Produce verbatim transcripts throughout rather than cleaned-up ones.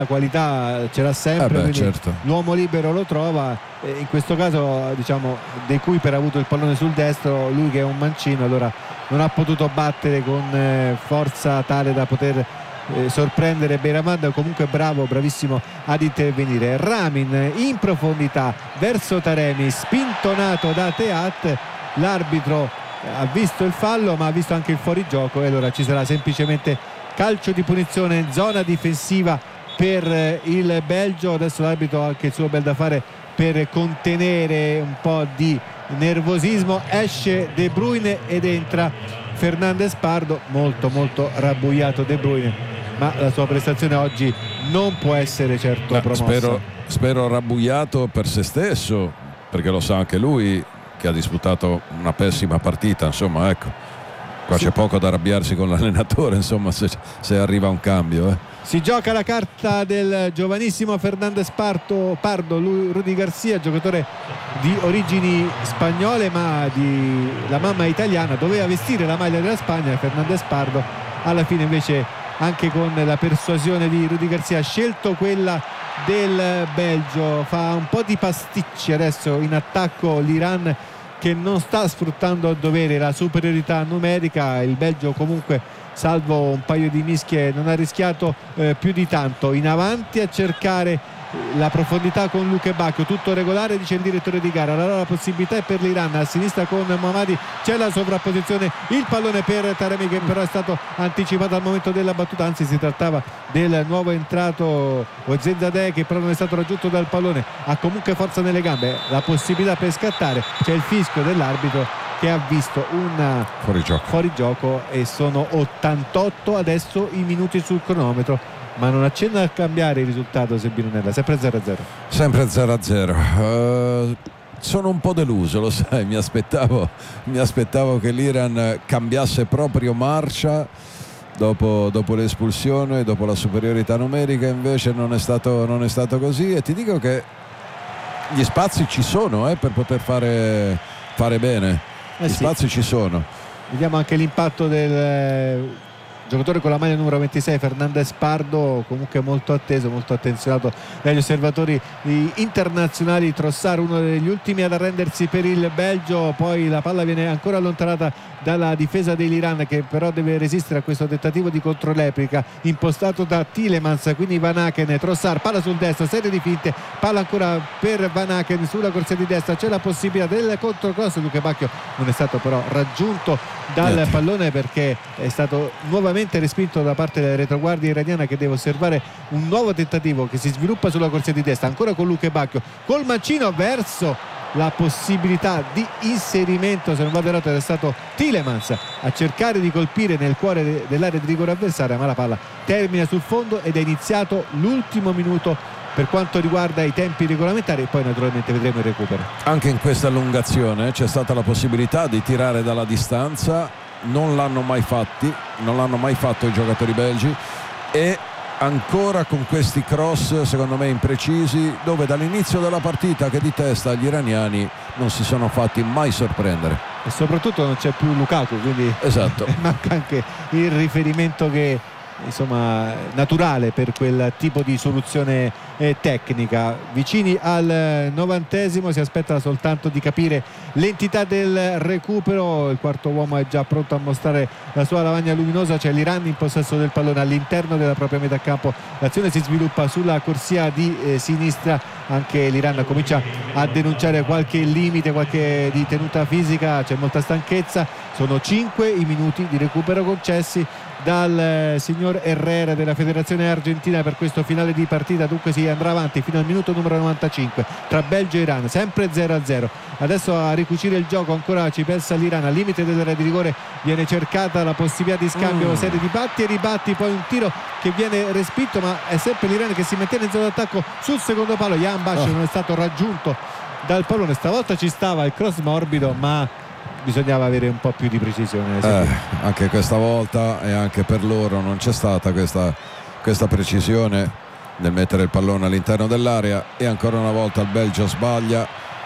la qualità ce l'ha sempre, eh beh, quindi certo. l'uomo libero lo trova, eh, in questo caso diciamo De Cuyper ha avuto il pallone sul destro, lui che è un mancino allora non ha potuto battere con eh, forza tale da poter eh, sorprendere Beiramad. Comunque bravo, bravissimo ad intervenire. Ramin in profondità verso Taremi, spintonato da Teat, l'arbitro ha visto il fallo ma ha visto anche il fuorigioco e allora ci sarà semplicemente calcio di punizione in zona difensiva per il Belgio. Adesso l'arbitro ha anche il suo bel da fare per contenere un po' di nervosismo. Esce De Bruyne ed entra Fernandes Pardo, molto molto rabbuiato De Bruyne, ma la sua prestazione oggi non può essere certo Beh, promossa. spero, spero rabbuiato per se stesso, perché lo sa anche lui che ha disputato una pessima partita, insomma, ecco. Qua sì. C'è poco da arrabbiarsi con l'allenatore, insomma, se, se arriva un cambio. Eh. Si gioca la carta del giovanissimo Fernandes Pardo, Pardo lui, Rudy Garcia, giocatore di origini spagnole ma di la mamma italiana, doveva vestire la maglia della Spagna. Fernandes Pardo alla fine invece, anche con la persuasione di Rudy Garcia, ha scelto quella del Belgio. Fa un po' di pasticci adesso in attacco l'Iran, che non sta sfruttando a dovere la superiorità numerica. Il Belgio comunque, salvo un paio di mischie, non ha rischiato eh, più di tanto. In avanti a cercare la profondità con Luke Bacchio, tutto regolare, dice il direttore di gara. Allora la possibilità è per l'Iran, a sinistra con Mohammadi c'è la sovrapposizione, il pallone per Taremi che però è stato anticipato al momento della battuta, anzi si trattava del nuovo entrato Ozenzadeh che però non è stato raggiunto dal pallone. Ha comunque forza nelle gambe, la possibilità per scattare, c'è il fischio dell'arbitro che ha visto un fuorigioco. fuorigioco e sono ottantotto adesso i minuti sul cronometro, ma non accenna a cambiare il risultato Sebinonella, sempre zero a zero. Sempre zero a zero. Uh, sono un po' deluso, lo sai, mi aspettavo, mi aspettavo che l'Iran cambiasse proprio marcia dopo, dopo l'espulsione, dopo la superiorità numerica, invece non è stato, non è stato così, e ti dico che gli spazi ci sono eh, per poter fare, fare bene, eh gli sì. spazi ci sono. Vediamo anche l'impatto del eh, giocatore con la maglia numero ventisei Fernandes Pardo, comunque molto atteso, molto attenzionato dagli osservatori internazionali. Trossard uno degli ultimi ad arrendersi per il Belgio, poi la palla viene ancora allontanata dalla difesa dell'Iran che però deve resistere a questo tentativo di controreplica impostato da Tielemans, quindi Van Aken. Trossard, palla sul destro, serie di finte, palla ancora per Van Aken sulla corsia di destra, c'è la possibilità del controcross. Luke Bacchio non è stato però raggiunto dal Niente. pallone perché è stato nuovamente respinto da parte della retroguardia iraniana, che deve osservare un nuovo tentativo che si sviluppa sulla corsia di destra, ancora con Luke Bacchio col mancino verso la possibilità di inserimento, se non vado errato è stato Tielemans a cercare di colpire nel cuore de- dell'area di rigore avversaria, ma la palla termina sul fondo ed è iniziato l'ultimo minuto per quanto riguarda i tempi regolamentari, e poi naturalmente vedremo il recupero. Anche in questa allungazione c'è stata la possibilità di tirare dalla distanza, non l'hanno mai fatti, non l'hanno mai fatto i giocatori belgi, e ancora con questi cross secondo me imprecisi, dove dall'inizio della partita che di testa gli iraniani non si sono fatti mai sorprendere, E soprattutto non c'è più Lukaku, quindi esatto. manca anche il riferimento che insomma naturale per quel tipo di soluzione eh, tecnica. Vicini al novantesimo, si aspetta soltanto di capire l'entità del recupero. Il quarto uomo è già pronto a mostrare la sua lavagna luminosa, c'è l'Iran in possesso del pallone all'interno della propria metà campo, l'azione si sviluppa sulla corsia di eh, sinistra, anche l'Iran comincia a denunciare qualche limite, qualche di tenuta fisica, c'è molta stanchezza. Sono cinque i minuti di recupero concessi dal eh, signor Herrera della Federazione Argentina per questo finale di partita. Dunque si andrà avanti fino al minuto numero novantacinque tra Belgio e Iran, sempre zero a zero. Adesso a ricucire il gioco ancora ci pensa l'Iran, al limite dell'area di rigore viene cercata la possibilità di scambio, mm. serie di batti e ribatti, poi un tiro che viene respinto, ma è sempre l'Iran che si mantiene in zona d'attacco sul secondo palo. Jan Bash oh. non è stato raggiunto dal pallone, stavolta ci stava il cross morbido, ma bisognava avere un po' più di precisione. Eh, anche questa volta e anche per loro non c'è stata questa, questa precisione nel mettere il pallone all'interno dell'area, e ancora una volta il Belgio sbaglia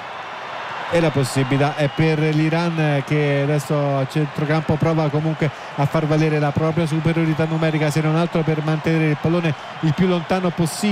e la possibilità è per l'Iran, che adesso a centrocampo prova comunque a far valere la propria superiorità numerica, se non altro per mantenere il pallone il più lontano possibile